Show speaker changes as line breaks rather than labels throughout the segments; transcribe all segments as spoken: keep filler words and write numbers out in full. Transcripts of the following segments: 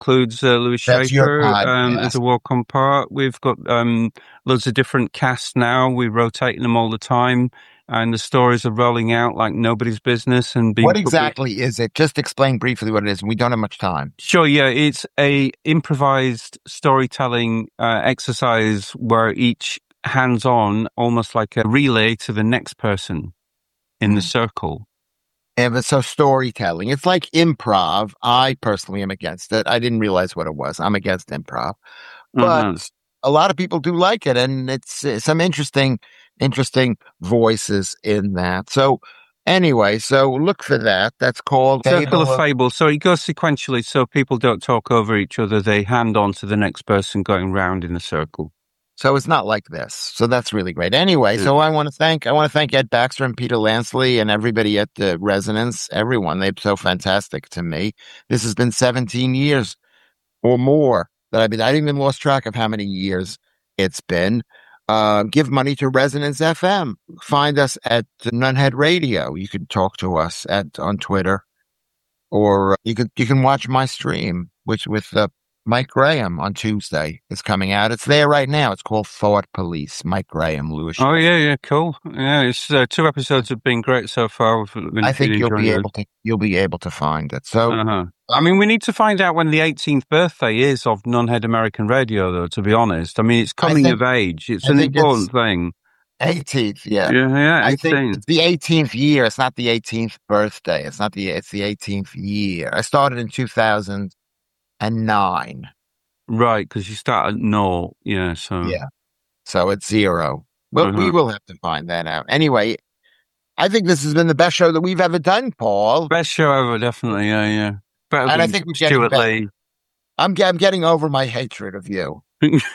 includes uh, Louis
That's your
Schaefer um,
podcast.
as a welcome part. We've got um, loads of different casts now. We're rotating them all the time. And the stories are rolling out like nobody's business. And being
What exactly is it? Just explain briefly what it is. We don't have much time.
Sure, yeah. It's a improvised storytelling uh, exercise where each hands-on, almost like a relay to the next person in mm. the circle.
And it's so storytelling. It's like improv. I personally am against it. I didn't realize what it was. I'm against improv. But uh-huh. a lot of people do like it. And it's uh, some interesting, interesting voices in that. So anyway, so look for that. That's called
Circle of Fable. So it goes sequentially so people don't talk over each other. They hand on to the next person going round in the circle.
So it's not like this. So that's really great. Anyway, yeah. so I want to thank I want to thank Ed Baxter and Peter Lansley and everybody at the Resonance. Everyone, they're so fantastic to me. This has been seventeen years or more that I've been. I even lost track of how many years it's been. Uh, give money to Resonance F M. Find us at Nunhead Radio. You can talk to us at on Twitter, or you can you can watch my stream, which with uh, Mike Graham on Tuesday is coming out. It's there right now. It's called Thought Police. Mike Graham, Louis.
Oh yeah, yeah, cool. Yeah, it's uh, two episodes have been great so far. Been
I think you'll be it. able to you'll be able to find it. So,
uh-huh. I mean, we need to find out when the eighteenth birthday is of Nunhead American Radio, though. To be honest, I mean, it's coming think, of age. It's I an important it's thing.
eighteenth, yeah,
yeah, yeah.
I think it's the eighteenth year. It's not the eighteenth birthday. It's not the. It's the eighteenth year. I started in two thousand. And nine.
Right, because you start at naught, yeah, so.
Yeah, so it's zero. Well, uh-huh. we will have to find that out. Anyway, I think this has been the best show that we've ever done, Paul.
Best show ever, definitely, yeah, yeah. Better
and
than
I think we're getting
Stuart Lee.
I'm, I'm getting over my hatred of you.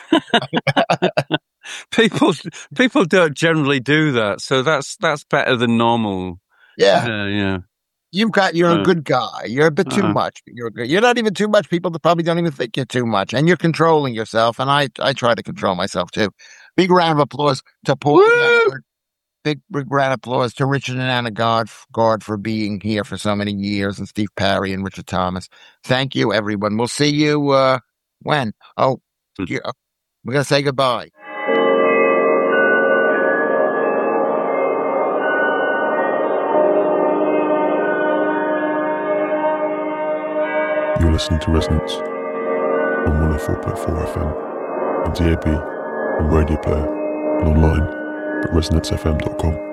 people people don't generally do that, so that's that's better than normal.
Yeah,
uh, yeah.
You've got, you're uh, a good guy. You're a bit too uh, much. You're good. You're not even too much. People that probably don't even think you're too much. And you're controlling yourself. And I, I try to control myself too. Big round of applause to Paul. Big, big round of applause to Richard and Anna Guard, Guard for being here for so many years, and Steve Parry and Richard Thomas. Thank you, everyone. We'll see you, uh, when? Oh, yeah, we're going to say goodbye.
You're listening to Resonance on one oh four point four F M, on D A B, on Radio Player, and online at resonance f m dot com.